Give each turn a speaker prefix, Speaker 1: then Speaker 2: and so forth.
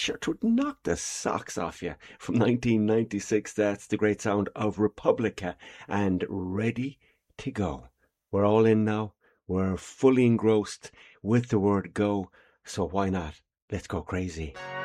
Speaker 1: Sure, it would knock the socks off you. From 1996, that's the great sound of Republica and Ready to Go. We're all in now. We're fully engrossed with the word go. So why not? Let's go crazy.